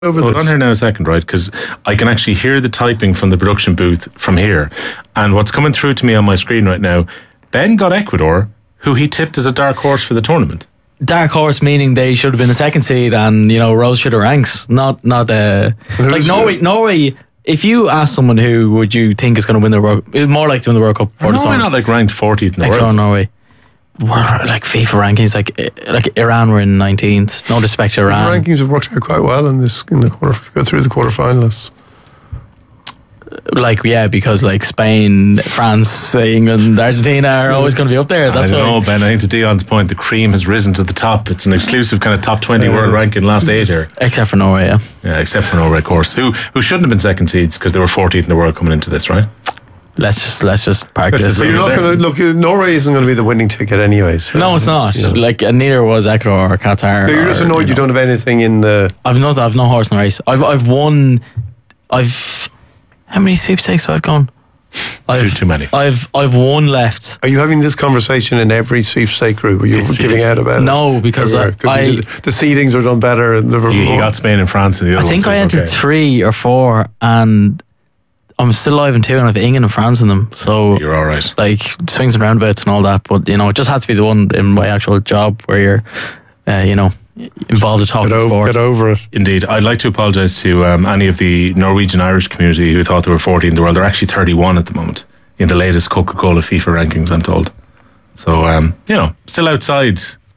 Hold on here now a second, right? Because I can actually hear the typing from the production booth from here. And what's coming through to me on my screen right now, Ben got Ecuador, who he tipped as a dark horse for the tournament. Dark horse meaning they should have been the second seed and, rose through the ranks. Not like Norway. If you ask someone who would you think is going to win the World Cup, it's more like to win the World Cup for the Norway not like ranked 40th in the world. Norway. We're like FIFA rankings, like Iran were in 19th. No disrespect to Iran. The rankings have worked out quite well in the go through the quarterfinalists. Because Spain, France, England, Argentina are always going to be up there. That's Ben. I think to Dion's point, the cream has risen to the top. It's an exclusive kind of top 20 world ranking last 8 here. Except for Norway, yeah. Yeah, except for Norway, of course. Who shouldn't have been second seeds because they were 14th in the world coming into this, right? Let's just park this. So you're not going to look. Norway isn't going to be the winning ticket anyway. So no, it's not. Neither was Ecuador or Qatar. So you're just annoyed you don't have anything in the. I've no horse in the race. I've won. How many sweepstakes have I gone? Too many. I've one left. Are you having this conversation in every sweepstake group? Are you giving out about it? No, because the seedings are done better. And you got Spain and France in the other. I think I entered 3 or 4 and I'm still alive in 2 and I have England and France in them. So you're all right. Like swings and roundabouts and all that. But, it just has to be the one in my actual job where you're, involved in talking sport. Get over it. Indeed. I'd like to apologise to any of the Norwegian Irish community who thought they were 40 in the world. They're actually 31 at the moment in the latest Coca-Cola FIFA rankings, I'm told. So, still outside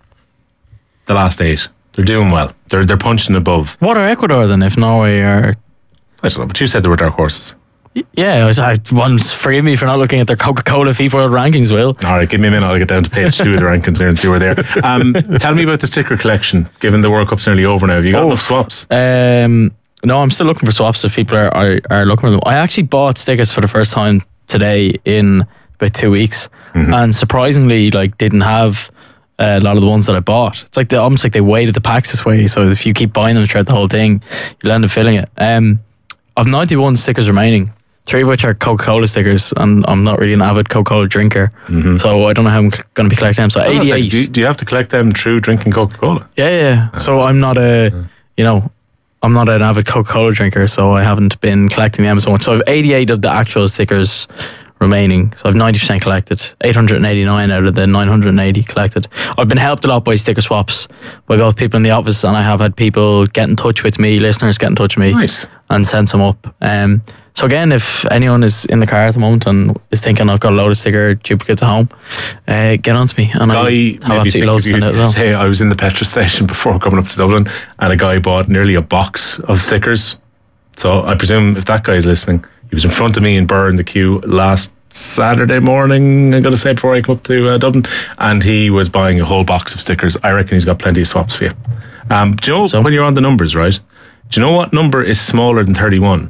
the last 8. They're doing well. They're punching above. What are Ecuador then if Norway are... I don't know, but you said they were dark horses. Yeah, forgive me for not looking at their Coca-Cola FIFA World Rankings, Will. All right, give me a minute. I'll get down to page 2 of the rankings here and see where they're. Tell me about the sticker collection, given the World Cup's nearly over now. Have you got enough swaps? No, I'm still looking for swaps if people are looking for them. I actually bought stickers for the first time today in about 2 weeks, and surprisingly, didn't have a lot of the ones that I bought. It's almost like they weighted the packs this way, so if you keep buying them throughout the whole thing, you'll end up filling it. I've 91 stickers remaining. 3 of which are Coca-Cola stickers, and I'm not really an avid Coca-Cola drinker, so I don't know how I'm going to be collecting them. So 88. Do you have to collect them through drinking Coca-Cola? Yeah. So I'm not I'm not an avid Coca-Cola drinker, so I haven't been collecting them so much. So I have 88 of the actual stickers remaining. So I've 90% collected. 889 out of the 980 collected. I've been helped a lot by sticker swaps by both people in the office, and I have had people get in touch with me, listeners get in touch with me, and send some up. So again, if anyone is in the car at the moment and is thinking I've got a load of sticker duplicates at home, get on to me and I'll have absolutely loads to send out as well. Hey, I was in the petrol station before coming up to Dublin and a guy bought nearly a box of stickers. So I presume if that guy is listening, he was in front of me in Burr in the queue last Saturday morning, I'm going to say, before I come up to Dublin, and he was buying a whole box of stickers. I reckon he's got plenty of swaps for you. Do you know, when you're on the numbers, right? Do you know what number is smaller than 31?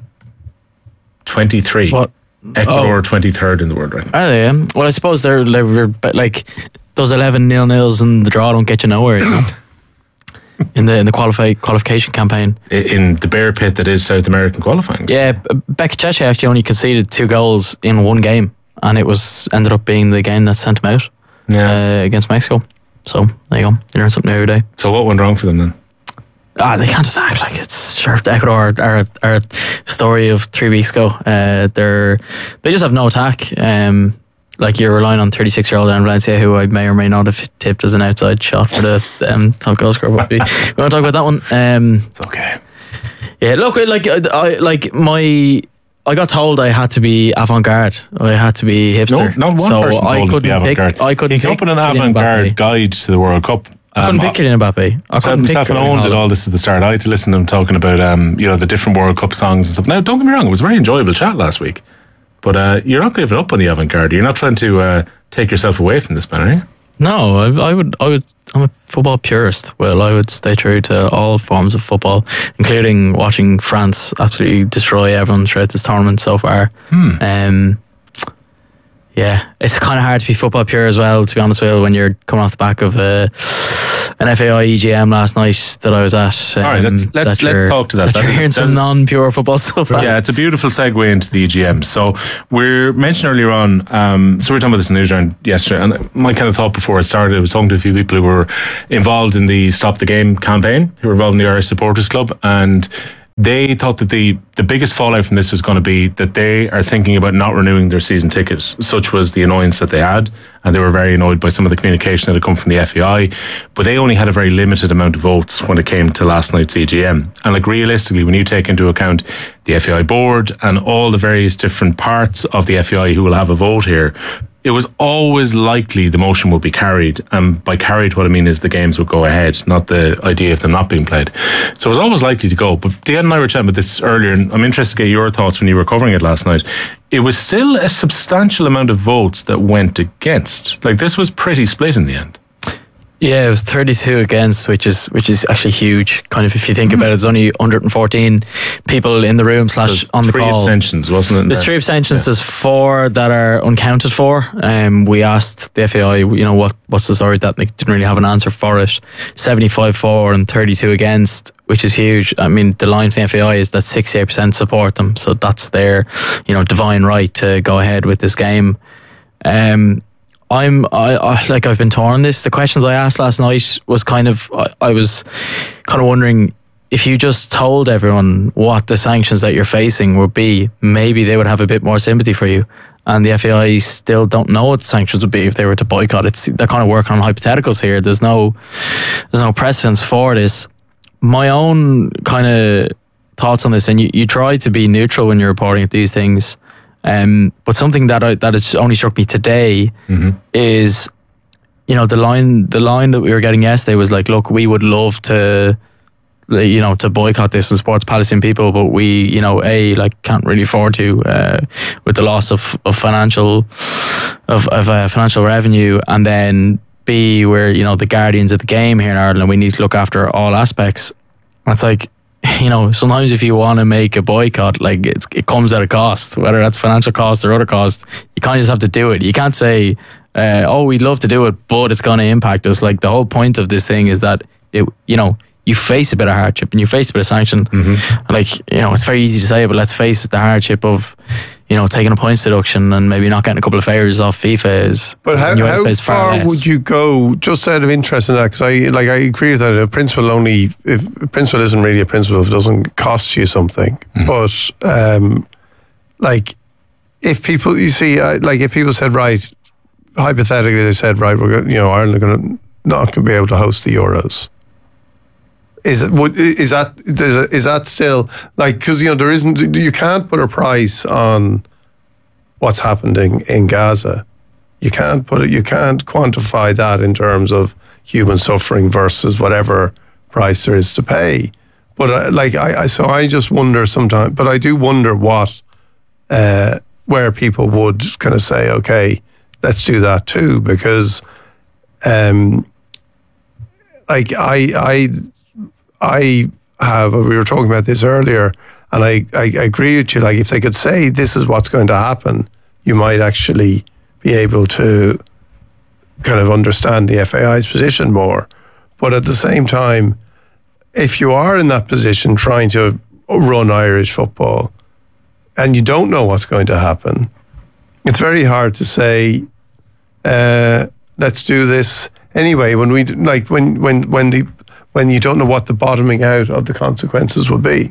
23. What? Ecuador 23rd in the world ranking. Are they? Well, I suppose they're like those 11 0-0s and the draw don't get you nowhere. In the qualification campaign, in the bear pit that is South American qualifying. Yeah, Becky Cheche actually only conceded 2 goals in 1 game, and it ended up being the game that sent him out against Mexico. So there you go, you learn something every day. So what went wrong for them then? They can't attack. It's sure Ecuador are a story of 3 weeks ago. They just have no attack. You're relying on 36-year-old Ana Valencia, who I may or may not have tipped as an outside shot for the top goal scorer. We want to talk about that one. It's okay. Yeah, look, I got told I had to be avant-garde. I had to be hipster. No, not one person told you to be avant-garde. I couldn't pick an avant-garde guide to the World Cup. I couldn't pick Kylian Mbappe. Myself and Owen did all this at the start. I had to listen to them talking about the different World Cup songs and stuff. Now, don't get me wrong, it was a very enjoyable chat last week. But you're not giving up on the avant-garde. You're not trying to take yourself away from this, man, are you? No, I would. I'm a football purist. Well, I would stay true to all forms of football, including watching France absolutely destroy everyone throughout this tournament so far. Yeah, it's kind of hard to be football pure as well, to be honest with you, when you're coming off the back of an FAI EGM last night that I was at. All right, let's talk to that. You're hearing some non-pure football stuff. Yeah, it's a beautiful segue into the EGM. So we're mentioned earlier on, so we were talking about this in the news round yesterday, and my kind of thought before I started, I was talking to a few people who were involved in the Stop the Game campaign, who were involved in the Irish Supporters Club, and They thought that the biggest fallout from this was going to be that they are thinking about not renewing their season tickets. Such was the annoyance that they had, and they were very annoyed by some of the communication that had come from the FAI. But they only had a very limited amount of votes when it came to last night's EGM. And like realistically, when you take into account the FAI board and all the various different parts of the FAI who will have a vote here, it was always likely the motion would be carried. And by carried, what I mean is the games would go ahead, not the idea of them not being played. So it was always likely to go. But Diane and I were chatting about this earlier, and I'm interested to get your thoughts when you were covering it last night. It was still a substantial amount of votes that went against. Like, this was pretty split in the end. Yeah, it was 32 against, which is actually huge. Kind of, if you think about it, there's only 114 people in the room / on the three call. Three abstentions, wasn't it? There's 3 abstentions. There's 4 that are uncounted for. We asked the FAI, what's the story, that they didn't really have an answer for it. 75 for and 32 against, which is huge. I mean, the line from the FAI is that 68% support them, so that's their, divine right to go ahead with this game. I've been torn on this. The questions I asked last night was I was kind of wondering, if you just told everyone what the sanctions that you're facing would be, maybe they would have a bit more sympathy for you. And the FAI still don't know what the sanctions would be if they were to boycott. They're kind of working on hypotheticals here. There's no precedence for this. My own kind of thoughts on this, and you try to be neutral when you're reporting at these things. But something that has only struck me today is, the line that we were getting yesterday was like, look, we would love to boycott this and support the Palestinian people, but we, can't really afford to, with the loss of financial revenue, and then B, we're, the guardians of the game here in Ireland, and we need to look after all aspects. And it's like, sometimes if you want to make a boycott, like it comes at a cost, whether that's financial cost or other cost. You can't just have to do it. You can't say, we'd love to do it, but it's going to impact us. Like, the whole point of this thing is that you face a bit of hardship and you face a bit of sanction. Like, it's very easy to say, but let's face it, the hardship of, taking a points deduction and maybe not getting a couple of favours off FIFA is. But how far would you go, just out of interest in that? Because I agree with that. If principle isn't really a principle if it doesn't cost you something. But if people, if people said, right, hypothetically they said, right, we're going, Ireland are going to not be able to host the Euros. Is that still, like, because you can't put a price on what's happening in Gaza. You can't quantify that in terms of human suffering versus whatever price there is to pay. But I just wonder sometimes. But I do wonder where people would kind of say, okay, let's do that too, because we were talking about this earlier, and I agree with you. Like, if they could say this is what's going to happen, you might actually be able to kind of understand the FAI's position more. But at the same time, if you are in that position trying to run Irish football and you don't know what's going to happen, it's very hard to say, let's do this anyway, when you don't know what the bottoming out of the consequences will be.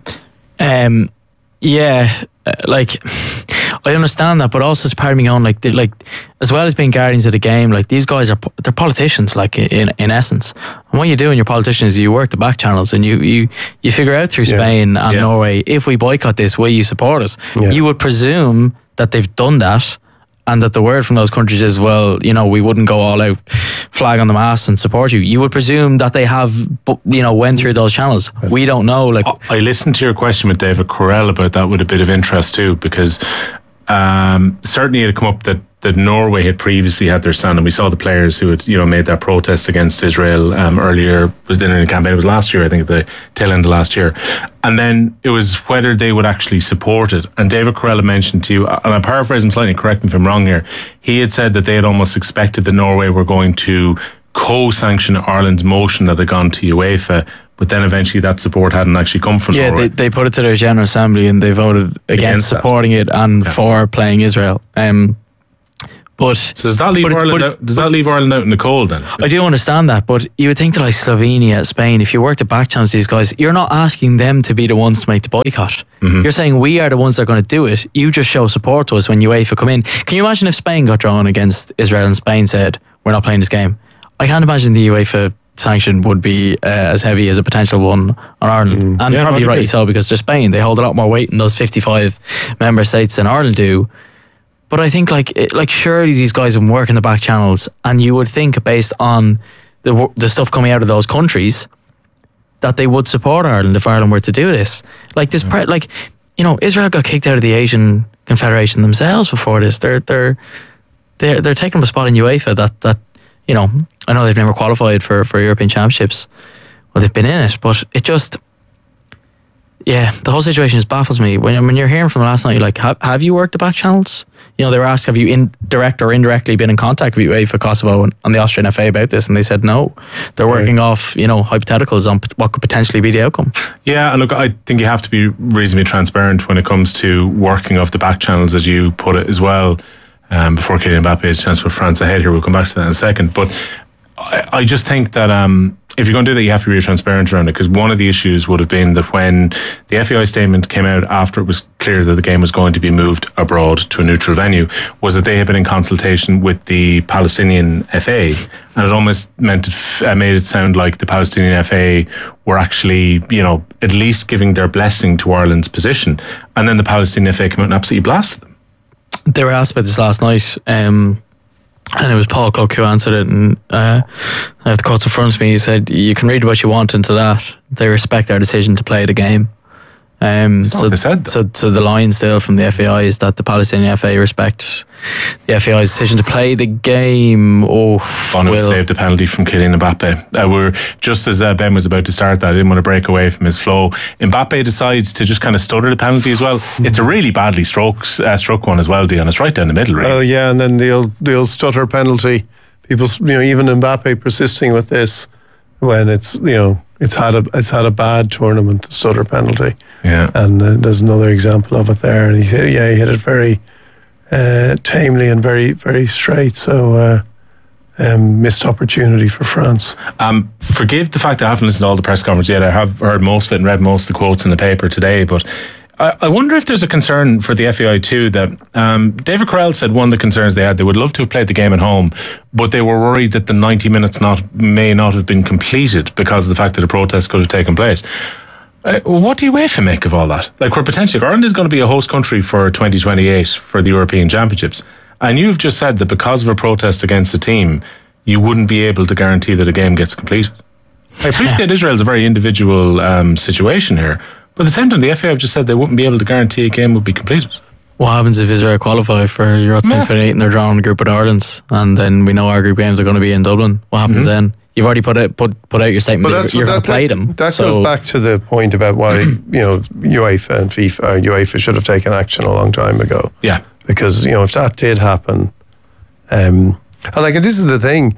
I understand that, but also it's part of me going, as well as being guardians of the game, like, these guys they're politicians, like, in essence. And what you do when you're politician is you work the back channels and you figure out through Spain and Norway, if we boycott this, will you support us? Yeah. You would presume that they've done that, and that the word from those countries is, well, we wouldn't go all out, flag on the mast and support you. You would presume that they have, went through those channels. We don't know. Like, I listened to your question with David Correll about that with a bit of interest too, because certainly it had come up that Norway had previously had their stand, and we saw the players who had made that protest against Israel earlier within the campaign. It was last year, I think, at the tail end of last year, and then it was whether they would actually support it. And David Correll had mentioned to you, and I'm paraphrasing slightly, correct me if I'm wrong here, he had said that they had almost expected that Norway were going to co-sanction Ireland's motion that had gone to UEFA, but then eventually that support hadn't actually come from Norway. Yeah, they put it to their General Assembly and they voted against supporting it and for playing Israel. But But So does that leave but it's- Ireland? but- Out, does that leave Ireland out in the cold then? I do understand that, but you would think that like Slovenia, Spain, if you work the back channels, these guys, you're not asking them to be the ones to make the boycott. You're saying we are the ones that are going to do it. You just show support to us when UEFA come in. Can you imagine if Spain got drawn against Israel and Spain said, we're not playing this game? I can't imagine the UEFA sanction would be as heavy as a potential one on Ireland. And Yeah, probably I'd rightly agree. so, because they're Spain. They hold a lot more weight in those 55 member states than Ireland do. But I think like surely these guys have been working the back channels, and you would think based on the stuff coming out of those countries that they would support Ireland if Ireland were to do this. Like this, Israel got kicked out of the Asian Confederation themselves before this. They're taking up a spot in UEFA that I know they've never qualified for European Championships. Well, they've been in it, but it just. Yeah, the whole situation just baffles me. When you're hearing from them last night, you're like, have you worked the back channels? They were asked, have you direct or indirectly been in contact with UEFA Kosovo and the Austrian FA about this? And they said no. They're working off, hypotheticals on what could potentially be the outcome. Yeah, and look, I think you have to be reasonably transparent when it comes to working off the back channels, as you put it as well. Before Kylian Mbappe has a chance to put France ahead here, we'll come back to that in a second. But I just think that if you're going to do that, you have to be really transparent around it, because one of the issues would have been that when the FAI statement came out after it was clear that the game was going to be moved abroad to a neutral venue, was that they had been in consultation with the Palestinian FA, and it almost made it sound like the Palestinian FA were actually, at least giving their blessing to Ireland's position, and then the Palestinian FA came out and absolutely blasted them. They were asked about this last night, and it was Paul Cook who answered it, and I have the quotes in front of me. He said, you can read what you want into that. They respect our decision to play the game. what they said, so the line still from the FAI is that the Palestinian FA respect the FAI's decision to play the game. Bono saved the penalty from Kylian Mbappe. We're just as Ben was about to start that, I didn't want to break away from his flow. Mbappe decides to just kind of stutter the penalty as well. It's a really badly struck one as well, Dion. It's right down the middle, really. Oh yeah, and then the old stutter penalty. People, even Mbappe persisting with this when it's it's had a bad tournament, the stutter penalty. Yeah, and there's another example of it there. And he hit it very tamely and very, very straight. So missed opportunity for France. Forgive the fact that I haven't listened to all the press conference yet. I have heard most of it and read most of the quotes in the paper today, but I wonder if there's a concern for the FAI too that David Correll said one of the concerns they had, they would love to have played the game at home, but they were worried that the 90 minutes may not have been completed because of the fact that a protest could have taken place. What do UEFA make of all that? Like, we're potentially, Ireland is going to be a host country for 2028 for the European Championships, and you've just said that because of a protest against a team, you wouldn't be able to guarantee that a game gets completed. I appreciate Israel's a very individual situation here, but at the same time, the FA have just said they wouldn't be able to guarantee a game would be completed. What happens if Israel qualify for Euro 2028 and they're drawn in a group with Ireland, and then we know our group games are going to be in Dublin? What happens then? You've already put out your statement that you're going to play them. That goes back to the point about why UEFA and UEFA should have taken action a long time ago. Yeah, because if that did happen, and this is the thing,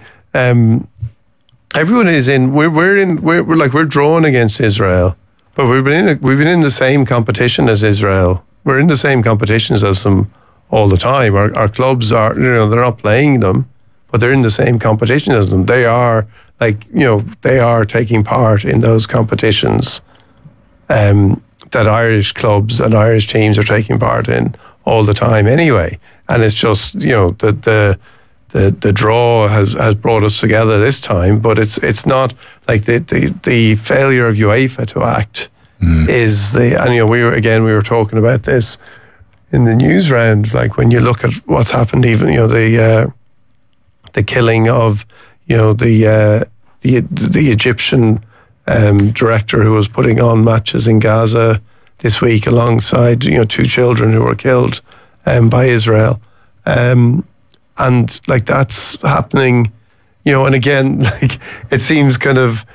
everyone is in. We're drawn against Israel, but we've been in the same competition as Israel. We're in the same competitions as them all the time. Our clubs are, they're not playing them, but they're in the same competition as them. They are they are taking part in those competitions that Irish clubs and Irish teams are taking part in all the time anyway. And it's just, the draw has brought us together this time, but it's not like the failure of UEFA to act is we were talking about this in the news round, like when you look at what's happened, even, the killing of, the Egyptian director who was putting on matches in Gaza this week alongside, 2 children who were killed by Israel. And like that's happening, and again, like it seems kind of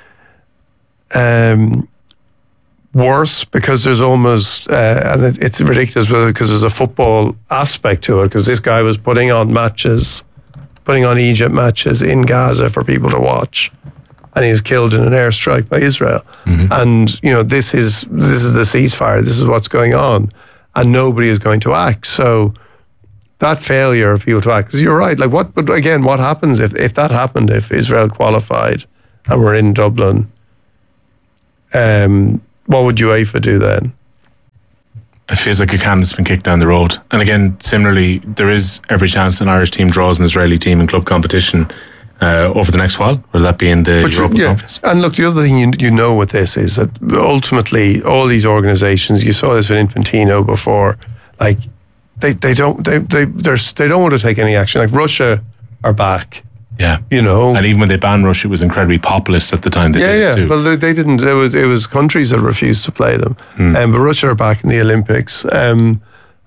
worse because there's almost, and it's ridiculous because there's a football aspect to it, because this guy was putting on Egypt matches in Gaza for people to watch, and he was killed in an airstrike by Israel. And this is the ceasefire, this is what's going on, and nobody is going to act. So that failure of people to act, because you're right, like but again, what happens if that happened, if Israel qualified and we're in Dublin, what would UEFA do then? It feels like a can that's been kicked down the road. And again, similarly, there is every chance an Irish team draws an Israeli team in club competition over the next while, whether that be in the Europa Conference. And look, the other thing you know with this is that ultimately all these organisations, you saw this with Infantino before, like they don't want to take any action. Like Russia are back. Yeah, you know, and even when they banned Russia, it was incredibly populist at the time. Well, they didn't. It was countries that refused to play them. But Russia are back in the Olympics, and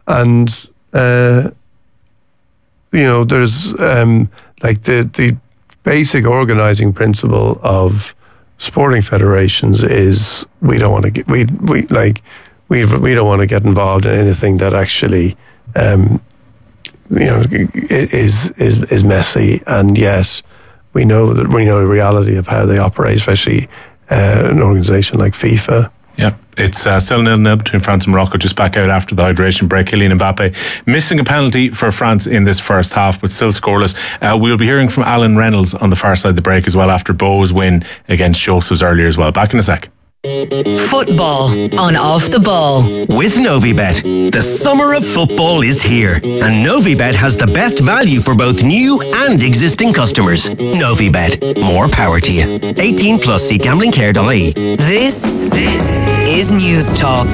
you know, there's like the basic organising principle of sporting federations is we don't want to get we don't want to get involved in anything that actually. You know, is messy, and yet we know the reality of how they operate, especially an organisation like FIFA. Yeah, it's still 0-0 between France and Morocco, just back out after the hydration break. Kylian Mbappe missing a penalty for France in this first half, but still scoreless. We'll be hearing from Alan Reynolds on the far side of the break as well after Bo's win against Joseph's earlier as well. Back in a sec. Football on Off the Ball with Novibet. The summer of football is here, and Novibet has the best value for both new and existing customers. Novibet, more power to you. 18 plus, see gamblingcare.ie. This is News Talk.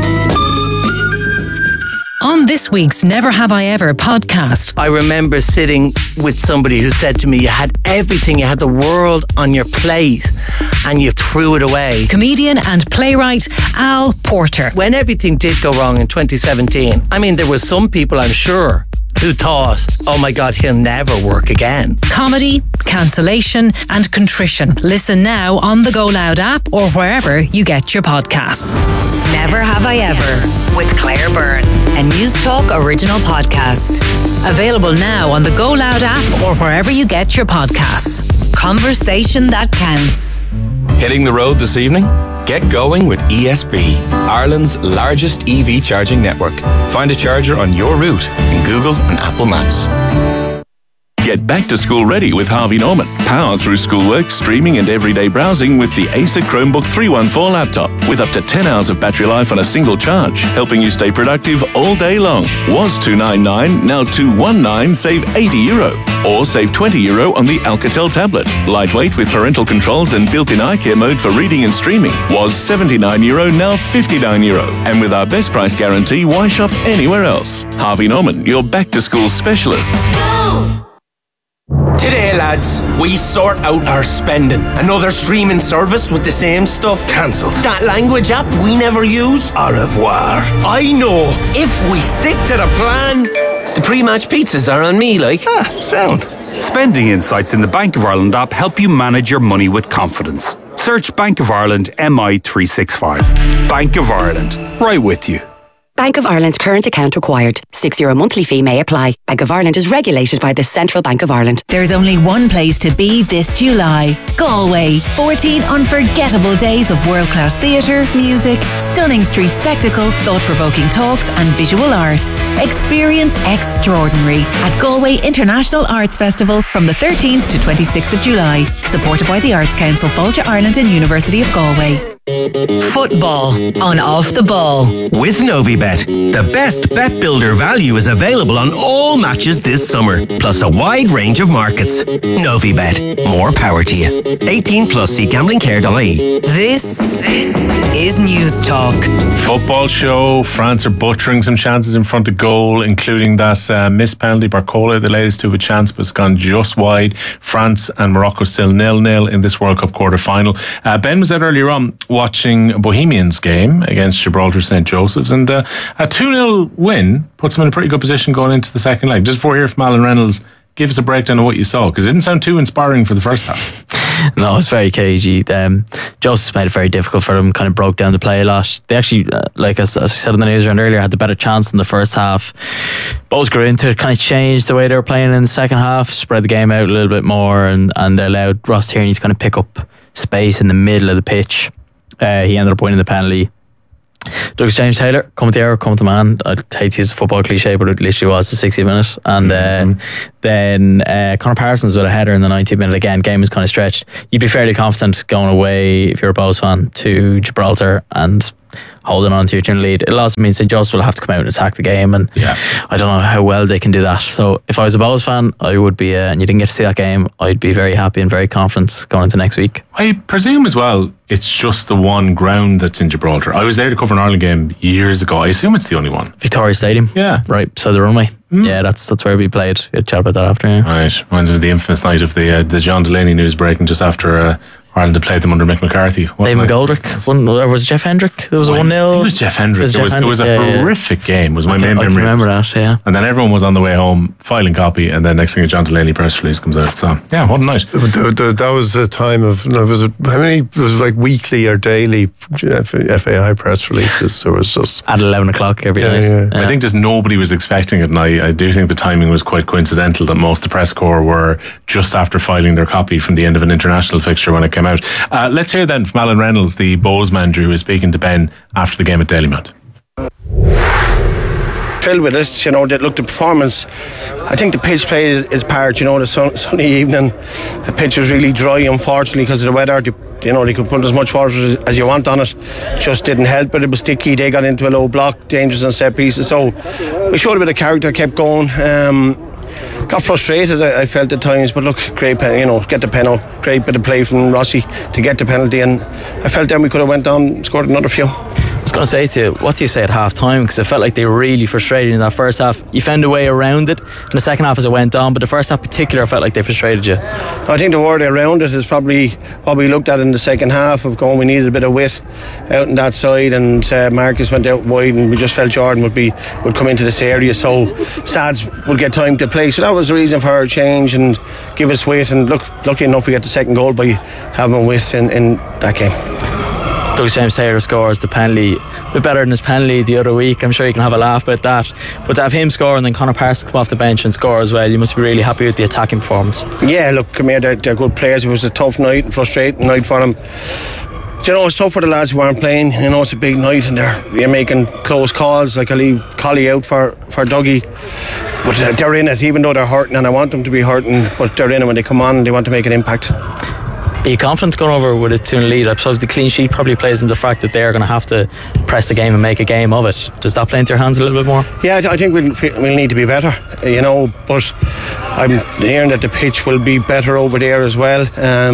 On this week's Never Have I Ever podcast, I remember sitting with somebody who said to me, you had everything, you had the world on your plate and you threw it away. Comedian and playwright Al Porter. When everything did go wrong in 2017, I mean, there were some people, I'm sure, who thought, oh my God, he'll never work again. Comedy, cancellation and contrition. Listen now on the Go Loud app or wherever you get your podcasts. Never Have I Ever with Claire Byrne, a News Talk original podcast. Available now on the Go Loud app or wherever you get your podcasts. Conversation that counts. Hitting the road this evening? Get going with ESB, Ireland's largest EV charging network. Find a charger on your route in Google and Apple Maps. Get back to school ready with Harvey Norman. Power through schoolwork, streaming and everyday browsing with the Acer Chromebook 314 laptop with up to 10 hours of battery life on a single charge, helping you stay productive all day long. Was $299, now $219, save €80. Or save €20 on the Alcatel tablet. Lightweight with parental controls and built-in eye care mode for reading and streaming. Was €79, now €59. And with our best price guarantee, why shop anywhere else? Harvey Norman, your back-to-school specialists. Today, lads, we sort out our spending. Another streaming service with the same stuff cancelled. That language app we never use, au revoir. I know, if we stick to the plan, the pre-match pizzas are on me, like. Sound. Spending insights in the Bank of Ireland app help you manage your money with confidence. Search Bank of Ireland MI365. Bank of Ireland, right with you. Bank of Ireland current account required. €6 monthly fee may apply. Bank of Ireland is regulated by the Central Bank of Ireland. There's only one place to be this July. Galway. 14 unforgettable days of world-class theatre, music, stunning street spectacle, thought-provoking talks and visual art. Experience extraordinary at Galway International Arts Festival from the 13th to 26th of July. Supported by the Arts Council, Fáilte Ireland and University of Galway. Football on Off the Ball with Novibet. The best bet builder value is available on all matches this summer, plus a wide range of markets. Novibet, more power to you. 18 plus, see gamblingcare.ie. This is News Talk. Football show. France are butchering some chances in front of goal, including that missed penalty. Barcola, the latest to have a chance, but it's gone just wide. France and Morocco still 0-0 in this World Cup quarter-final. Ben was out earlier on watching Bohemians game against Gibraltar St. Joseph's, and a 2-0 win puts them in a pretty good position going into the second leg. Just before we hear from Alan Reynolds, give us a breakdown of what you saw, because it didn't sound too inspiring for the first half. No, it was very cagey. Joseph's made it very difficult for them, kind of broke down the play a lot. They actually, like as I said in the news round earlier, had the better chance in the first half. Both grew into it, kind of changed the way they were playing in the second half, spread the game out a little bit more, and allowed Ross Tierney to kind of pick up space in the middle of the pitch. He ended up winning the penalty. Douglas James Taylor, come with the hour, come with the man. I hate to use a football cliche, but it literally was the 60th minute. And then Conor Parsons with a header in the 90th minute. Again, game was kind of stretched. You'd be fairly confident going away, if you're a Bows fan, to Gibraltar and holding on to your 2-0 lead. It'll also mean St. Joseph will have to come out and attack the game, and I don't know how well they can do that. So if I was a Bows fan, I would be, and you didn't get to see that game, I'd be very happy and very confident going into next week. I presume as well it's just the one ground that's in Gibraltar. I was there to cover an Ireland game years ago. I assume it's the only one. Victoria Stadium. Yeah. Right, so the runway. Yeah, that's where we played. We had a chat about that after. Yeah. Right. Reminds me of the infamous night of the John Delaney news breaking just after Ireland had played them under Mick McCarthy. Dave McGoldrick. Or was it Jeff Hendrick? There was a 1-0. It was Jeff Hendrick. It was a horrific game, was my main memory. I remember that, yeah. And then everyone was on the way home filing copy, and then next thing a John Delaney press release comes out. So, yeah, what a night. That was a time of, how many, it was like weekly or daily FAI press releases. There was just... At 11 o'clock every night. Yeah. I think just nobody was expecting it, and I do think the timing was quite coincidental that most of the press corps were just after filing their copy from the end of an international fixture when it came out. Let's hear then from Alan Reynolds, the Bows manager, who was speaking to Ben after the game at Dalymount. Thrilled with it, the performance. I think the pitch played its part, the sunny evening. The pitch was really dry, unfortunately, because of the weather. They could put as much water as you want on it. Just didn't help, but it was sticky. They got into a low block, dangerous on set pieces. So we showed a bit of character, kept going. Got frustrated, I felt at times, but look, great, get the penalty. Great bit of play from Rossi to get the penalty, and I felt then we could have went down and scored another few. I was going to say to you, what do you say at half time? Because it felt like they were really frustrated in that first half. You found a way around it in the second half as it went on, but the first half in particular felt like they frustrated you. I think the word around it is probably what we looked at in the second half of going, we needed a bit of width out on that side, and Marcus went out wide, and we just felt Jordan would come into this area, so Sads would get time to play. So that was the reason for our change and give us width, and look, lucky enough we get the second goal by having width in that game. Douglas James Taylor scores the penalty, a bit better than his penalty the other week. I'm sure you can have a laugh about that, but to have him score and then Conor Parsons come off the bench and score as well, you must be really happy with the attacking performance. Yeah, look, they're good players. It was a tough night and frustrating night for them. It's tough for the lads who aren't playing. It's a big night and they're making close calls. Like I leave Collie out for Dougie, but they're in it, even though they're hurting, and I want them to be hurting, but they're in it when they come on and they want to make an impact. Are you confident going over with a 2-0 lead? I suppose the clean sheet probably plays into the fact that they're going to have to press the game and make a game of it. Does that play into your hands a little bit more? Yeah, I think we'll need to be better, but I'm hearing that the pitch will be better over there as well.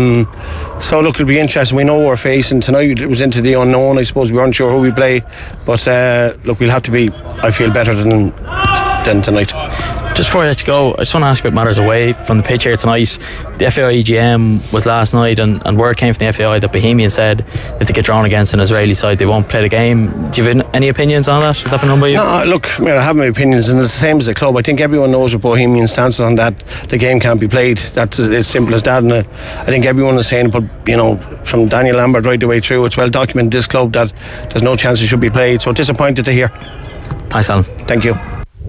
So look, it'll be interesting. We know we're facing tonight. It was into the unknown. I suppose we weren't sure who we play, but look, we'll have to be, I feel, better than tonight. Just before I let you go, I just want to ask about matters away from the pitch here tonight. The FAI EGM was last night, and word came from the FAI that Bohemian said if they get drawn against an Israeli side, they won't play the game. Do you have any opinions on that? Has that been run by you? No, look, I have my opinions, and it's the same as the club. I think everyone knows what Bohemian stance on that. The game can't be played. That's as simple as that. And I think everyone is saying, but from Daniel Lambert right the way through, it's well documented this club that there's no chance it should be played. So disappointed to hear. Thanks, Alan. Thank you.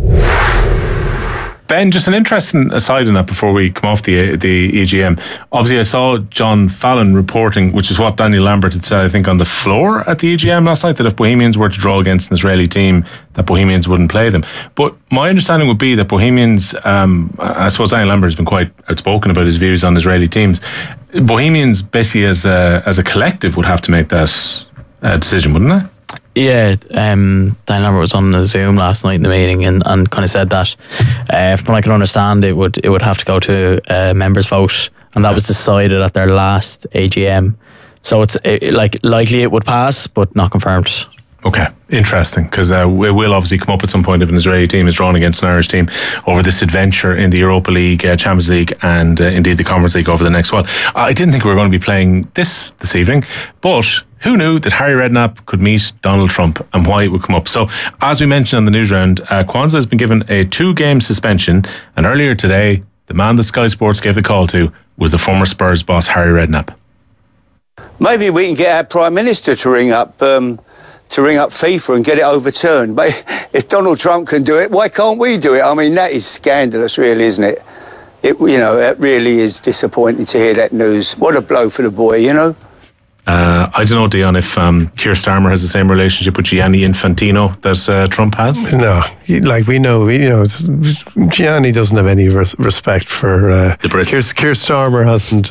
Ben, just an interesting aside on that before we come off the EGM. Obviously, I saw John Fallon reporting, which is what Daniel Lambert had said, I think, on the floor at the EGM last night, that if Bohemians were to draw against an Israeli team, that Bohemians wouldn't play them. But my understanding would be that Bohemians, I suppose Daniel Lambert has been quite outspoken about his views on Israeli teams. Bohemians, basically as a collective, would have to make that decision, wouldn't they? Yeah, Dan Lambert was on the Zoom last night in the meeting and kind of said that from what I can understand it would have to go to a members vote, and that was decided at their last AGM. So it's likely it would pass, but not confirmed. Okay, interesting, because it will obviously come up at some point if an Israeli team is drawn against an Irish team over this adventure in the Europa League, Champions League, and indeed the Conference League over the next while. I didn't think we were going to be playing this evening, but who knew that Harry Redknapp could meet Donald Trump and why it would come up? So, as we mentioned on the news round, Kwanzaa has been given a 2-game suspension, and earlier today, the man that Sky Sports gave the call to was the former Spurs boss, Harry Redknapp. Maybe we can get our Prime Minister to ring up FIFA and get it overturned. But if Donald Trump can do it, why can't we do it? I mean, that is scandalous, really, isn't it? It really is disappointing to hear that news. What a blow for the boy, I don't know, Dion, if Keir Starmer has the same relationship with Gianni Infantino that Trump has. No, we know, Gianni doesn't have any respect for the Brits. Keir Starmer hasn't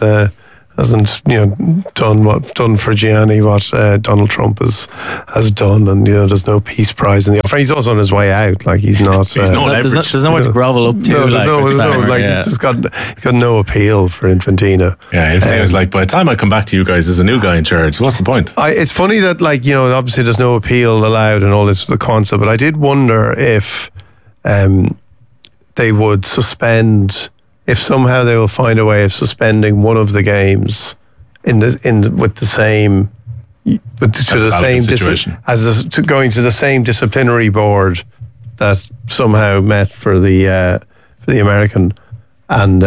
done for Gianni what Donald Trump has done, and there's no peace prize in the offer. He's also on his way out. Like he's not. There's nowhere to grovel up to. He's got no appeal for Infantino. Yeah, Infantino's like, by the time I come back to you guys, there's a new guy in charge. What's the point? It's funny that obviously there's no appeal allowed and all this the concept, but I did wonder if they would suspend. If somehow they will find a way of suspending one of the games going to the same disciplinary board that somehow met for the American, and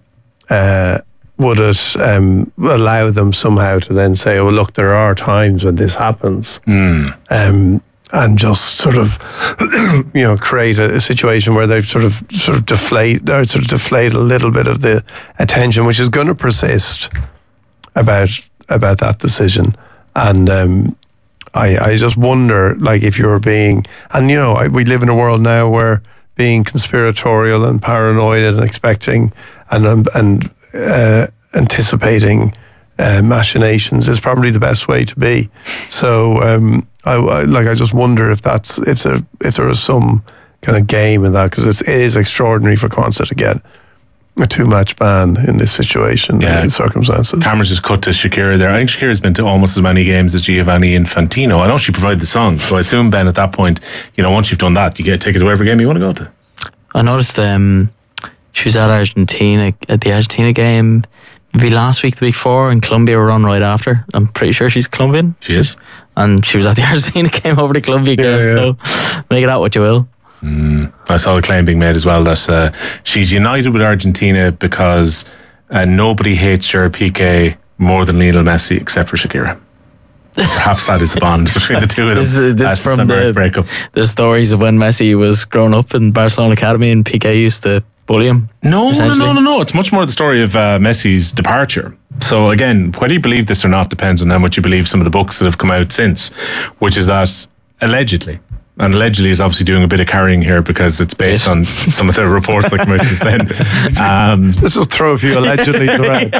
would it allow them somehow to then say, oh look, there are times when this happens, and just sort of, create a situation where they've sort of deflate a little bit of the attention, which is going to persist about that decision. And I just wonder, if you're being, and we live in a world now where being conspiratorial and paranoid and expecting and anticipating machinations is probably the best way to be. So I just wonder if there is some kind of game in that, because it is extraordinary for Quonset to get a 2-match ban in this situation, in circumstances. Cameras just cut to Shakira there. I think Shakira's been to almost as many games as Giovanni Infantino. I know she provided the songs, so I assume, Ben, at that point, once you've done that, you get a ticket to whatever game you want to go to. I noticed she was at the Argentina game maybe last week, the week before, and Colombia were on right after. I'm pretty sure she's Colombian. She is. And she was at the Argentina game over the Colombia game, so make it out what you will. I saw a claim being made as well that she's united with Argentina because nobody hates Gerard Piqué more than Lionel Messi except for Shakira. Perhaps that is the bond between the two of them. This from the stories of when Messi was growing up in Barcelona Academy and Piqué used to bully him. No. It's much more the story of Messi's departure. So again, whether you believe this or not depends on how much you believe some of the books that have come out since, which is that allegedly is obviously doing a bit of carrying here because it's based on some of the reports that come out since then. Let's just throw a few allegedly around.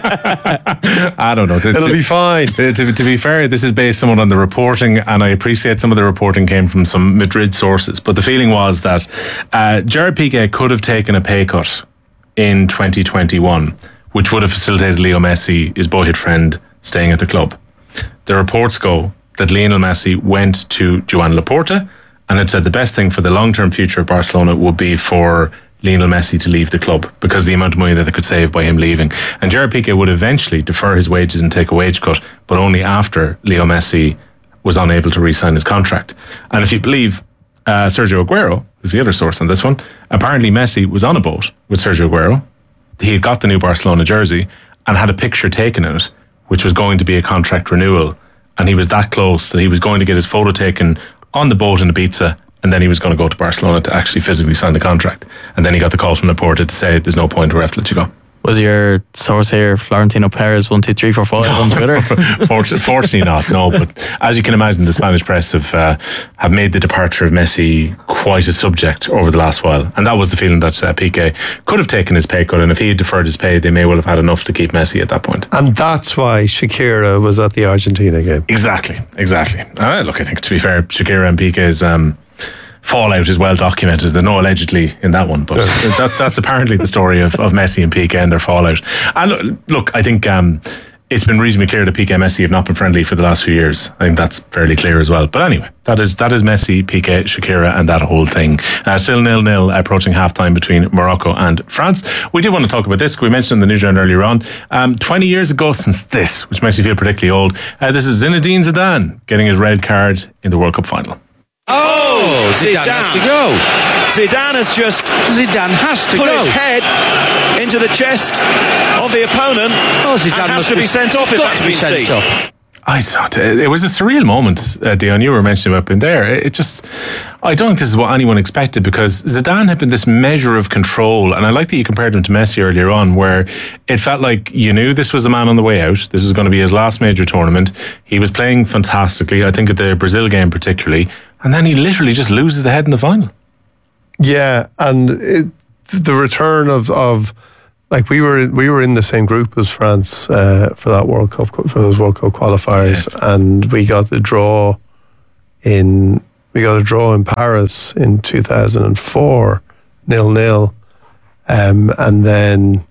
I don't know. It'll be fine. To be fair, this is based somewhat on the reporting, and I appreciate some of the reporting came from some Madrid sources. But the feeling was that Gerard Piqué could have taken a pay cut in 2021, which would have facilitated Leo Messi, his boyhood friend, staying at the club. The reports go that Lionel Messi went to Joan Laporta and had said the best thing for the long-term future of Barcelona would be for Lionel Messi to leave the club because of the amount of money that they could save by him leaving. And Gerard Piqué would eventually defer his wages and take a wage cut, but only after Leo Messi was unable to re-sign his contract. And if you believe Sergio Aguero, who's the other source on this one, apparently Messi was on a boat with Sergio Aguero. He had got the new Barcelona jersey and had a picture taken in it, which was going to be a contract renewal. And he was that close that he was going to get his photo taken on the boat in Ibiza, and then he was going to go to Barcelona to actually physically sign the contract. And then he got the call from Laporta to say, there's no point, we have to let you go. Was your source here Florentino Perez 12345 on Twitter? Fortunately not, no. But as you can imagine, the Spanish press have made the departure of Messi quite a subject over the last while. And that was the feeling that Piqué could have taken his pay cut, and if he had deferred his pay, they may well have had enough to keep Messi at that point. And that's why Shakira was at the Argentina game. Exactly. Look, I think to be fair, Shakira and Piqué's fallout is well documented. There's no allegedly in that one, but that's apparently the story of Messi and Piqué and their fallout. And look, I think it's been reasonably clear that Piqué and Messi have not been friendly for the last few years. I think that's fairly clear as well. But anyway, that is Messi, Piqué, Shakira and that whole thing. Still 0-0 approaching half-time between Morocco and France. We did want to talk about this. We mentioned in the newsround earlier on. 20 years ago since this, which makes me feel particularly old. This is Zinedine Zidane getting his red card in the World Cup final. Oh, Zidane has to go. Zidane has to put his head into the chest of the opponent. Oh, Zidane has to be sent off if that's been seen. It was a surreal moment, Dion. You were mentioning about being there. I don't think this is what anyone expected, because Zidane had been this measure of control, and I like that you compared him to Messi earlier on, where it felt like you knew this was the man on the way out. This was going to be his last major tournament. He was playing fantastically, I think at the Brazil game particularly, and then he literally just loses the head in the final. Yeah, and the return of like we were in the same group as France for that World Cup, for those World Cup qualifiers, and we got a draw in Paris in 2004, 0-0, and then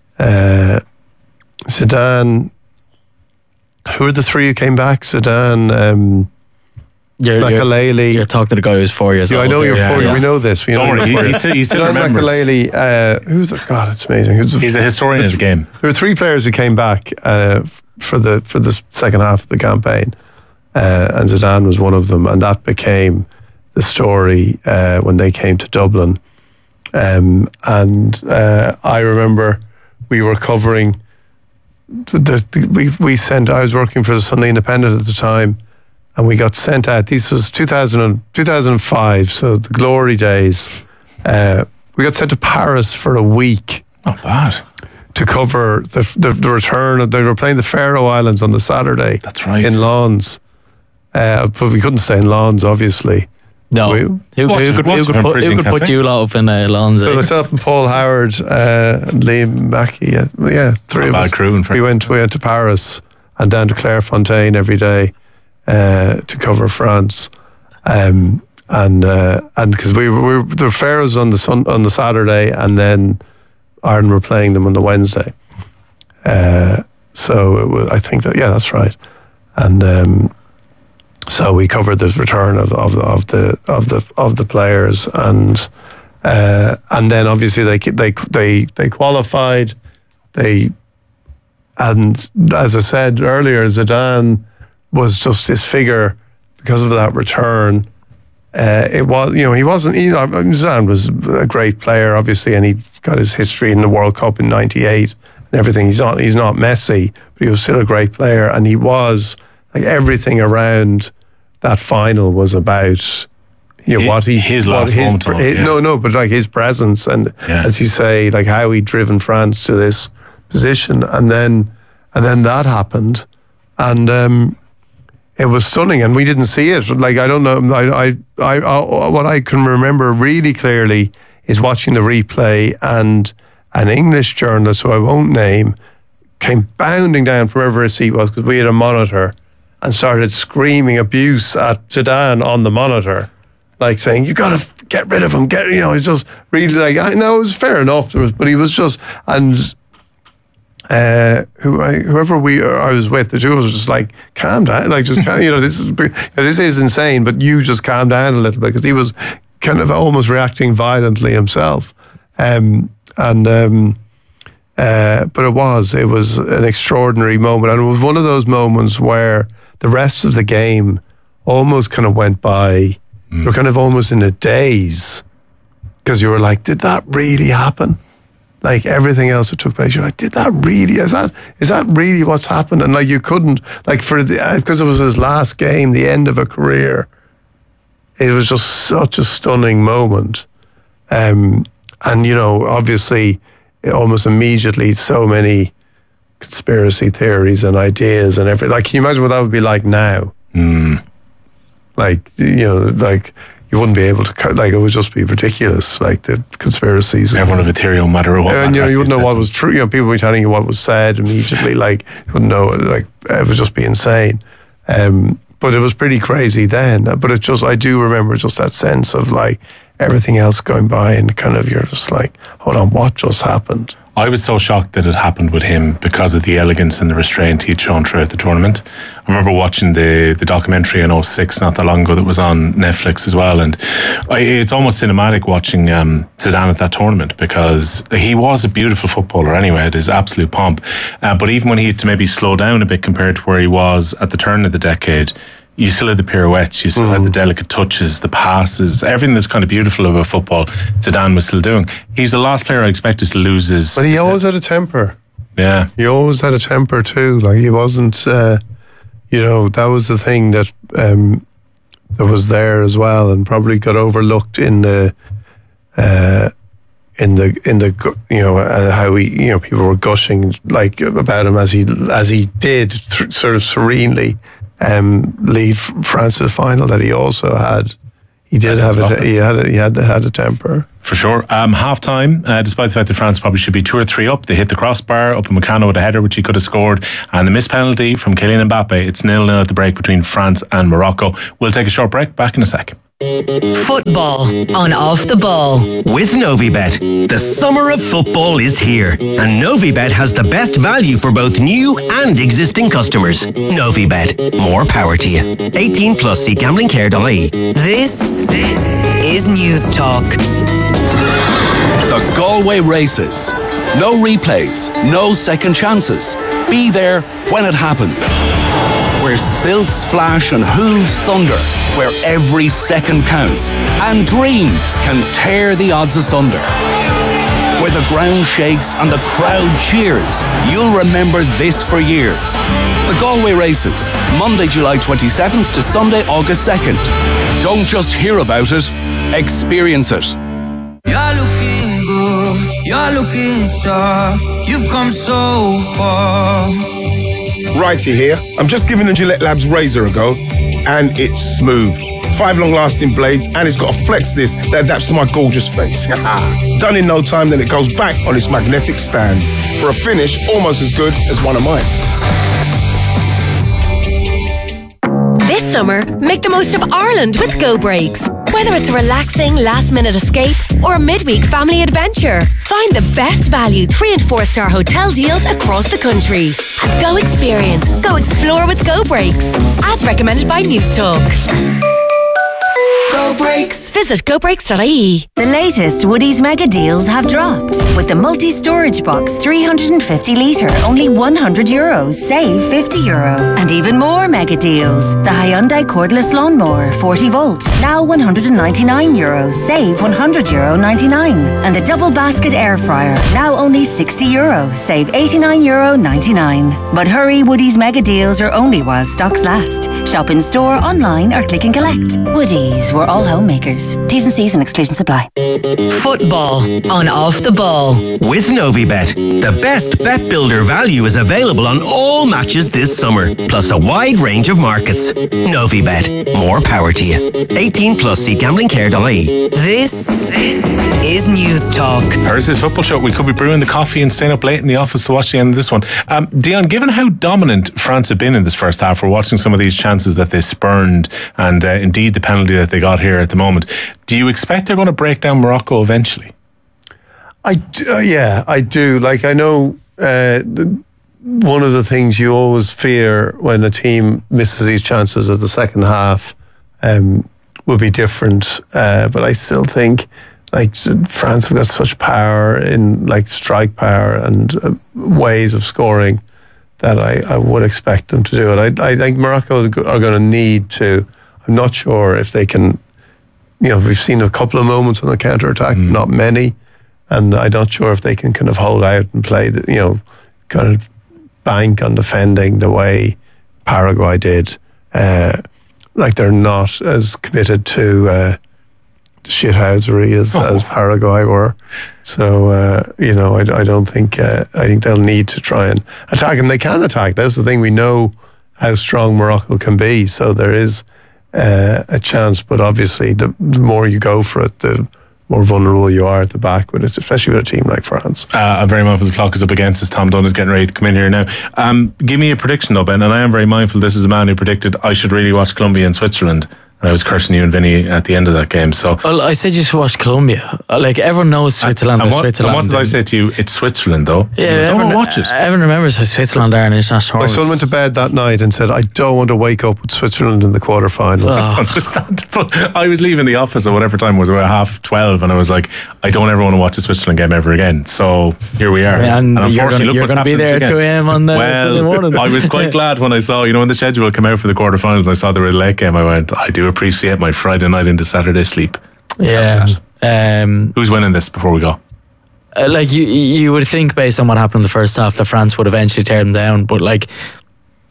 Zidane. Who were the three who came back? Zidane. Makelele. You're talking to the guy who's 4 years old. I know you're 4 years. We know this. Don't worry, he still remembers. Makelele, who's the, God, it's amazing. He's a historian of the game. There were three players who came back for the second half of the campaign, and Zidane was one of them, and that became the story when they came to Dublin. And I remember we were covering I was working for the Sunday Independent at the time, and we got sent out. This was 2005, so the glory days. We got sent to Paris for a week. Not bad. To cover the return. They were playing the Faroe Islands on the Saturday. That's right. In Lons. But we couldn't stay in Lons, obviously. No. Who could put you lot up in Lons? So myself and Paul Howard, and Liam Mackey, three of us. We went to Paris and down to Clairefontaine every day to cover France, and because we were the Faroes on the Saturday, and then Ireland were playing them on the Wednesday. So it was, I think that's right, and so we covered the return of the players, and then obviously they qualified, and as I said earlier, Zidane was just this figure because of that return. Zidane was a great player, obviously, and he got his history in the World Cup in '98 and everything. He's not Messi, but he was still a great player, and he was like everything around that final was about his last moment. But like his presence and as you say, like how he'd driven France to this position, and then that happened, and it was stunning, and we didn't see it. Like, I don't know. I what I can remember really clearly is watching the replay, and an English journalist who I won't name came bounding down from wherever his seat was, because we had a monitor, and started screaming abuse at Zidane on the monitor, like saying, "You got to get rid of him." He's just really like. I know it was fair enough. But he was just, and whoever I was with, the two of us were just like, calm down, like just this is insane, but you just calm down a little bit, because he was kind of almost reacting violently himself, but it was an extraordinary moment, and it was one of those moments where the rest of the game almost kind of went by. You were kind of almost in a daze, because you were like, did that really happen? Like everything else that took place, you're like, did that really? Is that really what's happened? And like you couldn't, like because it was his last game, the end of a career. It was just such a stunning moment, and obviously, almost immediately, so many conspiracy theories and ideas and everything. Like, can you imagine what that would be like now? Like you wouldn't be able to, like, it would just be ridiculous, like the conspiracies. Everyone of a theory, no matter what. And you wouldn't know what was true. People would be telling you what was said immediately. Like, you wouldn't know. Like, it would just be insane. But it was pretty crazy then. But I do remember just that sense of like everything else going by, and kind of you're just like, hold on, what just happened? I was so shocked that it happened with him because of the elegance and the restraint he'd shown throughout the tournament. I remember watching the documentary in 2006 not that long ago that was on Netflix as well, and it's almost cinematic watching Zidane at that tournament, because he was a beautiful footballer anyway at his absolute pomp, but even when he had to maybe slow down a bit compared to where he was at the turn of the decade, you still had the pirouettes, you still had the delicate touches, the passes, everything that's kind of beautiful about football, Zidane was still doing. He's the last player I expected to lose his... But he always had a temper. Yeah. He always had a temper too. Like, he wasn't... that was the thing that that was there as well, and probably got overlooked in the how he, people were gushing like about him as he did sort of serenely lead France to the final. That he also had. He did have it. He had a temper for sure. Half time, despite the fact that France probably should be 2 or 3 up, they hit the crossbar. Upamecano with a header which he could have scored, and the missed penalty from Kylian Mbappe. It's 0-0 at the break between France and Morocco. We'll take a short break. Back in a sec. Football on Off the Ball. With Novibet, the summer of football is here, and Novibet has the best value for both new and existing customers. Novibet, more power to you. 18 plus, see gamblingcare.ie. This is News Talk. The Galway Races. No replays, no second chances. Be there when it happens. Where silks flash and hooves thunder, where every second counts and dreams can tear the odds asunder. Where the ground shakes and the crowd cheers, you'll remember this for years. The Galway Races, Monday, July 27th to Sunday, August 2nd. Don't just hear about it, experience it. You're looking good, you're looking sharp, you've come so far. Righty here. I'm just giving the Gillette Labs razor a go, and it's smooth. 5 long-lasting blades, and it's got a flex disc that adapts to my gorgeous face. Done in no time, then it goes back on its magnetic stand for a finish almost as good as one of mine. This summer, make the most of Ireland with Go Breaks. Whether it's a relaxing last-minute escape or a midweek family adventure, find the best value 3- and 4-star hotel deals across the country. At Go Experience, go explore with Go Breaks. As recommended by News Talk. Go Breaks. Visit gobreaks.ie. The latest Woodies mega deals have dropped. With the multi-storage box 350 litre, only €100, save €50. And even more mega deals. The Hyundai cordless lawnmower 40 volt, now €199, save €100.99. And the double basket air fryer, now only €60, save €89.99. But hurry, Woodies mega deals are only while stocks last. Shop in store, online or click and collect. Woodies, we're all homemakers. T's and C's and exclusions apply. Football on Off the Ball. With Novibet, the best bet builder value is available on all matches this summer, plus a wide range of markets. Novibet, more power to you. 18 plus, see gamblingcare.ie. This is News Talk. Thursday's football show. We could be brewing the coffee and staying up late in the office to watch the end of this one. Dion, given how dominant France have been in this first half, we're watching some of these chances that they spurned and indeed the penalty that they got here at the moment. Do you expect they're going to break down Morocco eventually? I do. Like, I know one of the things you always fear when a team misses these chances at the second half will be different. But I still think, like, France have got such power in, like, strike power and ways of scoring that I would expect them to do it. I think Morocco are going to need to. I'm not sure if they can. We've seen a couple of moments on the counter-attack, not many, and I'm not sure if they can kind of hold out and play, kind of bank on defending the way Paraguay did. Like, they're not as committed to shithousery as Paraguay were. So, I don't think, I think they'll need to try and attack, and they can attack. That's the thing. We know how strong Morocco can be, so there is a chance, but obviously the more you go for it, the more vulnerable you are at the back with it, especially with a team like France. I'm very mindful the clock is up against us. Tom Dunn is getting ready to come in here now. Give me a prediction though, Ben, and I am very mindful this is a man who predicted I should really watch Colombia and Switzerland. And I was cursing you and Vinny at the end of that game. So, well, I said you should watch Colombia. Like, everyone knows Switzerland. And what did I say to you? It's Switzerland, though. Yeah, don't watch it. Everyone remembers how Switzerland are in international My tournaments. son went to bed that night and said, I don't want to wake up with Switzerland in the quarterfinals. That's understandable. I was leaving the office at whatever time it was, about 12:30, and I was like, I don't ever want to watch a Switzerland game ever again. So here we are. And you're going to be there 2 a.m. on Sunday morning. I was quite glad when I saw, when the schedule came out for the quarterfinals, I saw they were a late game. I went, I do appreciate my Friday night into Saturday sleep. Yeah. Who's winning this before we go? Like, you would think based on what happened in the first half that France would eventually tear them down, but like,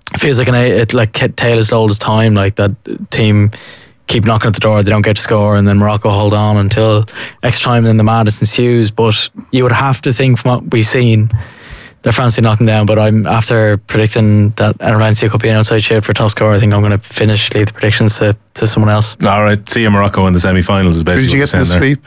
feels like a tale as old as time. Like that team keep knocking at the door, they don't get to score, and then Morocco hold on until extra time, and then the madness ensues. But you would have to think from what we've seen that France will knock them down. But I'm after predicting that Valencia could be an outside shout for top scorer. I think I'm going to leave the predictions to someone else. All right, see you Morocco in the semi-finals is basically. Did you get the sweep?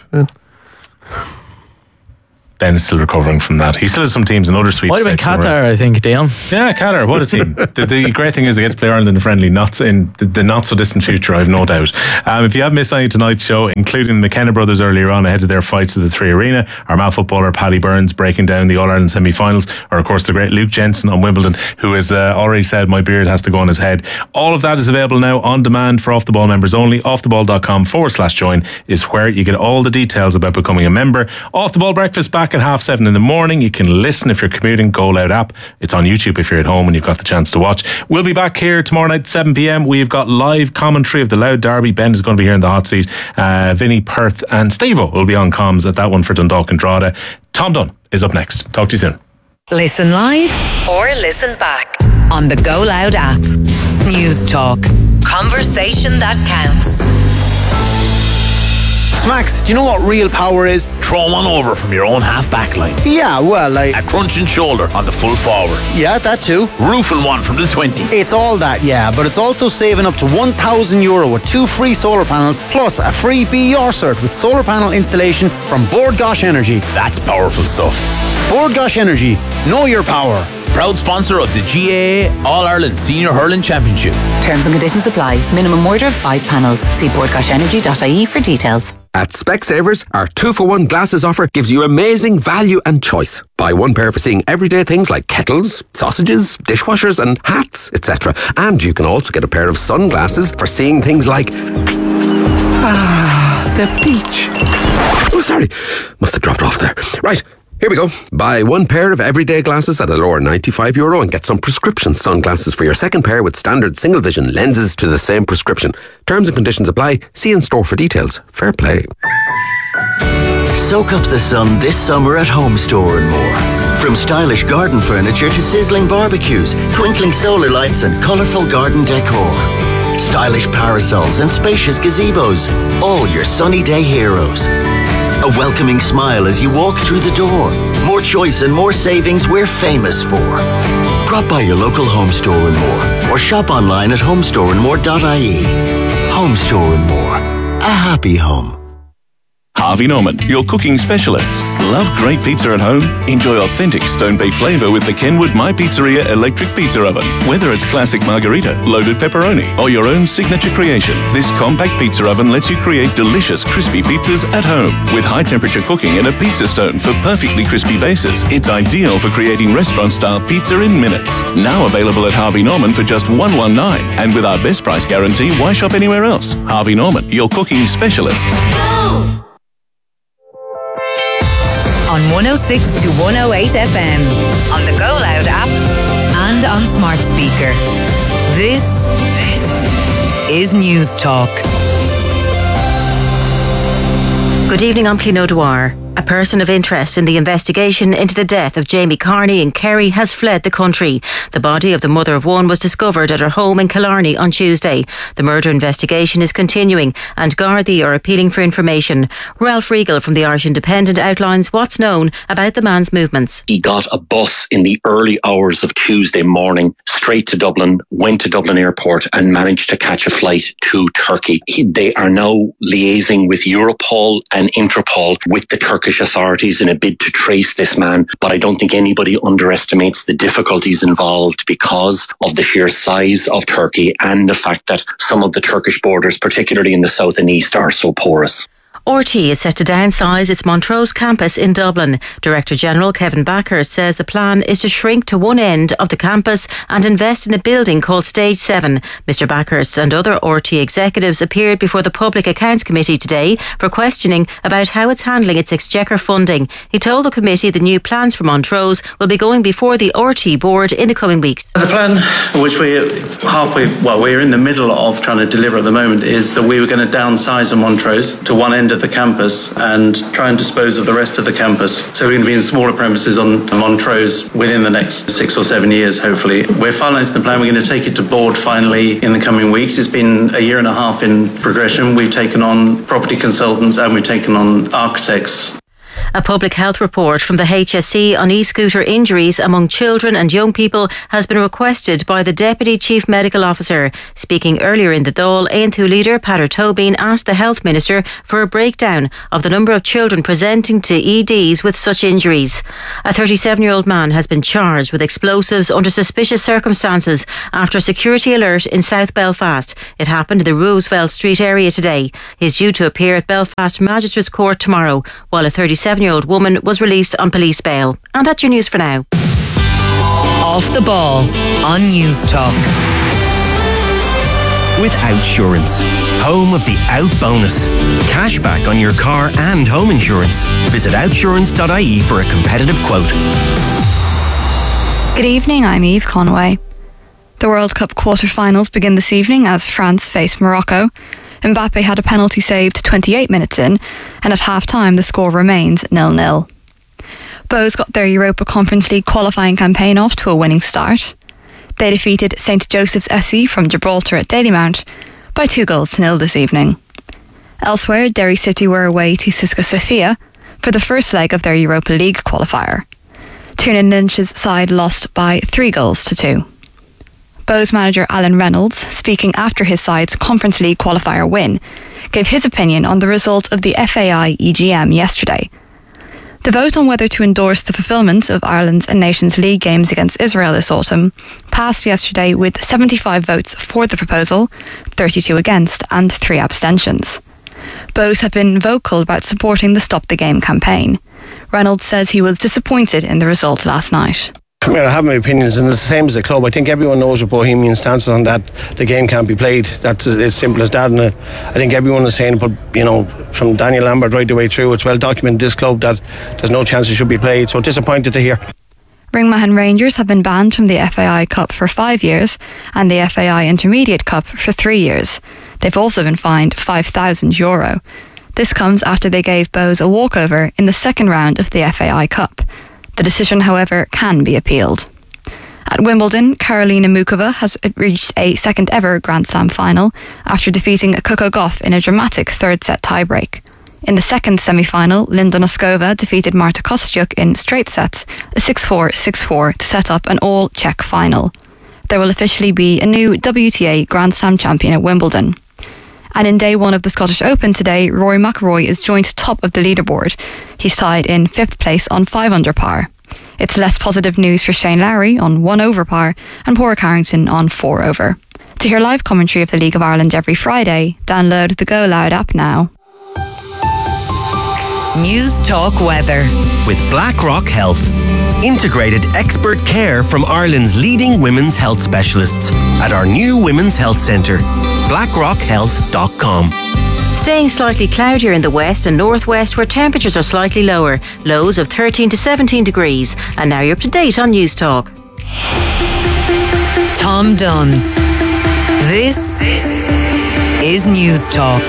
Ben is still recovering from that. He still has some teams in other sweepstakes. Might have been Qatar, I think, Dion. Yeah, Qatar, what a team. The great thing is they get to play Ireland in the friendly, not in the not so distant future, I've no doubt. If you have missed any of tonight's show, including the McKenna brothers earlier on ahead of their fights at the Three Arena, Armagh footballer Paddy Burns breaking down the All-Ireland semi-finals, or of course the great Luke Jensen on Wimbledon, who has already said my beard has to go on his head. All of that is available now on demand for Off The Ball members only. offtheball.com/join is where you get all the details about becoming a member. Off The Ball breakfast back at 7:30 in the morning. You can listen if you're commuting. Go Loud app. It's on YouTube if you're at home and you've got the chance to watch. We'll be back here tomorrow night at 7 p.m. We've got live commentary of the Loud Derby. Ben is going to be here in the hot seat. Vinny, Perth and Stevo will be on comms at that one for Dundalk and Drogheda. Tom Dunn is up next. Talk to you soon. Listen live or listen back on the Go Loud app. News Talk. Conversation that counts. Smacks, do you know what real power is? Throw one over from your own half-back line. Yeah, well, like... a crunching shoulder on the full forward. Yeah, that too. Roofing one from the 20. It's all that, yeah, but it's also saving up to €1,000 with 2 free solar panels, plus a free Be Your cert with solar panel installation from Bord Gosh Energy. That's powerful stuff. Bord Gosh Energy, know your power. Proud sponsor of the GAA All-Ireland Senior Hurling Championship. Terms and conditions apply. Minimum order of 5 panels. See bordgoshenergy.ie for details. At Specsavers, our 2-for-1 glasses offer gives you amazing value and choice. Buy one pair for seeing everyday things like kettles, sausages, dishwashers and hats, etc. And you can also get a pair of sunglasses for seeing things like... the beach. Oh, sorry. Must have dropped off there. Right. Here we go. Buy one pair of everyday glasses at a lower €95 and get some prescription sunglasses for your second pair with standard single vision lenses to the same prescription. Terms and conditions apply. See in store for details. Fair play. Soak up the sun this summer at Home Store and more. From stylish garden furniture to sizzling barbecues, twinkling solar lights and colourful garden decor. Stylish parasols and spacious gazebos. All your sunny day heroes. A welcoming smile as you walk through the door. More choice and more savings we're famous for. Drop by your local Home Store and more, or shop online at homestoreandmore.ie. Home Store and More. A happy home. Harvey Norman, your cooking specialists. Love great pizza at home? Enjoy authentic stone-baked flavour with the Kenwood My Pizzeria electric pizza oven. Whether it's classic margarita, loaded pepperoni, or your own signature creation, this compact pizza oven lets you create delicious crispy pizzas at home. With high-temperature cooking and a pizza stone for perfectly crispy bases, it's ideal for creating restaurant-style pizza in minutes. Now available at Harvey Norman for just $119. And with our best price guarantee, why shop anywhere else? Harvey Norman, your cooking specialists. On 106 to 108 FM, on the Go Loud app, and on smart speaker. This is News Talk. Good evening, I'm Clino Dwyer. A person of interest in the investigation into the death of Jamie Carney in Kerry has fled the country. The body of the mother of one was discovered at her home in Killarney on Tuesday. The murder investigation is continuing and Gardaí are appealing for information. Ralph Riegel from the Irish Independent outlines what's known about the man's movements. He got a bus in the early hours of Tuesday morning straight to Dublin, went to Dublin Airport and managed to catch a flight to Turkey. They are now liaising with Europol and Interpol with the Turkish authorities in a bid to trace this man, but I don't think anybody underestimates the difficulties involved because of the sheer size of Turkey and the fact that some of the Turkish borders, particularly in the south and east, are so porous. RT is set to downsize its Montrose campus in Dublin. Director General Kevin Bakhurst says the plan is to shrink to one end of the campus and invest in a building called Stage 7. Mr Bakhurst and other RT executives appeared before the Public Accounts Committee today for questioning about how it's handling its exchequer funding. He told the committee the new plans for Montrose will be going before the RT board in the coming weeks. The plan, which we're in the middle of trying to deliver at the moment, is that we were going to downsize a Montrose to one end of the campus and try and dispose of the rest of the campus. So we're going to be in smaller premises on Montrose within the next 6 or 7 years, hopefully. We're finalising the plan. We're going to take it to board finally in the coming weeks. It's been a year and a half in progression. We've taken on property consultants and we've taken on architects. A public health report from the HSE on e-scooter injuries among children and young people has been requested by the Deputy Chief Medical Officer. Speaking earlier in the Dáil, Aontú leader Peadar Tóibín asked the Health Minister for a breakdown of the number of children presenting to EDs with such injuries. A 37-year-old man has been charged with explosives under suspicious circumstances after a security alert in South Belfast. It happened in the Roosevelt Street area today. He is due to appear at Belfast Magistrates Court tomorrow, while a 37-year-old woman was released on police bail. And that's your news for now. Off the Ball on News Talk. With Outsurance, home of the Out Bonus. Cashback on your car and home insurance. Visit outsurance.ie for a competitive quote. Good evening, I'm Eve Conway. The World Cup quarter-finals begin this evening as France face Morocco. Mbappe had a penalty saved 28 minutes in, and at half-time the score remains 0-0. Bows got their Europa Conference League qualifying campaign off to a winning start. They defeated St Joseph's SC from Gibraltar at Dalymount by 2-0 this evening. Elsewhere, Derry City were away to Cisca Sofia for the first leg of their Europa League qualifier. Tiernan Lynch's side lost by 3-2. Bows manager Alan Reynolds, speaking after his side's Conference League qualifier win, gave his opinion on the result of the FAI EGM yesterday. The vote on whether to endorse the fulfilment of Ireland's and Nations League games against Israel this autumn passed yesterday with 75 votes for the proposal, 32 against and 3 abstentions. Bows have been vocal about supporting the Stop the Game campaign. Reynolds says he was disappointed in the result last night. I mean, I have my opinions, and it's the same as the club. I think everyone knows what Bohemian stands on, that the game can't be played. That's as simple as that. And I think everyone is saying, but from Daniel Lambert right the way through, it's well documented this club that there's no chance it should be played. So disappointed to hear. Ringmahon Rangers have been banned from the FAI Cup for 5 years and the FAI Intermediate Cup for 3 years. They've also been fined €5,000. This comes after they gave Bows a walkover in the second round of the FAI Cup. The decision, however, can be appealed. At Wimbledon, Karolina Muchova has reached a second ever Grand Slam final after defeating Coco Gauff in a dramatic third set tiebreak. In the second semi-final, Linda Noskova defeated Marta Kostyuk in straight sets, 6-4, 6-4, to set up an all-Czech final. There will officially be a new WTA Grand Slam champion at Wimbledon. And in day one of the Scottish Open today, Rory McIlroy is joint top of the leaderboard. He's tied in 5th place on 5 under par. It's less positive news for Shane Lowry on 1 over par and Padraig Harrington on 4 over. To hear live commentary of the League of Ireland every Friday, download the Go Loud app now. News Talk Weather. With BlackRock Health. Integrated expert care from Ireland's leading women's health specialists at our new Women's Health Centre. BlackRockHealth.com. Staying slightly cloudier in the west and northwest where temperatures are slightly lower, lows of 13 to 17 degrees. And now you're up to date on News Talk. Tom Dunn. This is News Talk.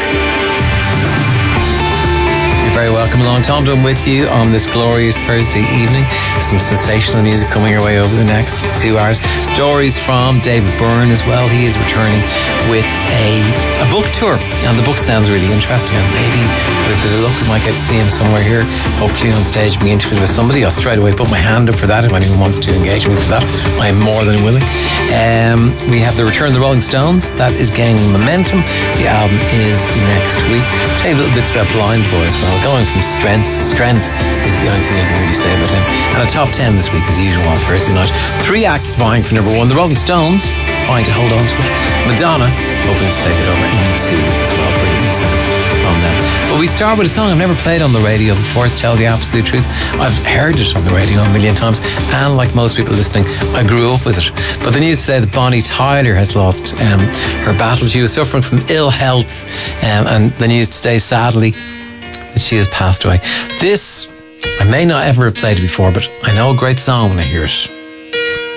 Very welcome along. Tom Dunn with you on this glorious Thursday evening. Some sensational music coming your way over the next 2 hours. Stories from David Byrne as well. He is returning with a book tour, and the book sounds really interesting, and maybe with a bit of luck we might get to see him somewhere here, hopefully on stage, being interviewed with somebody. I'll straight away put my hand up for that. If anyone wants to engage me for that, I am more than willing. We have the return of the Rolling Stones. That is gaining momentum. The album is next week. Tell you a little bit about Blind Boy as well. Going from strength to strength is the only thing I can really say about him. And a top 10 this week as usual on Thursday night. 3 acts vying for number 1. The Rolling Stones trying to hold on to it. Madonna hoping to take it over. And U2 as well, pretty music from them. But we start with a song I've never played on the radio before, to tell the absolute truth. I've heard it on the radio a million times, and like most people listening, I grew up with it. But the news today that Bonnie Tyler has lost her battle. She was suffering from ill health, and the news today, sadly, that she has passed away. This, I may not ever have played it before, but I know a great song when I hear it.